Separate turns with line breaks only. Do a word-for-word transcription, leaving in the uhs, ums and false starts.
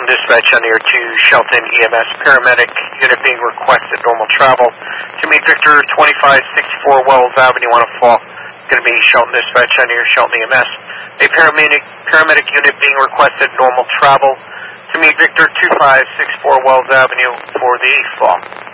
dispatch on air to Shelton E M S. Paramedic unit being requested normal travel to meet Victor twenty-five sixty-four Wells Avenue on a fall. Going to be Shelton dispatch on air Shelton E M S. A paramedic, paramedic unit being requested normal travel to meet Victor two five six four Wells Avenue for the fall.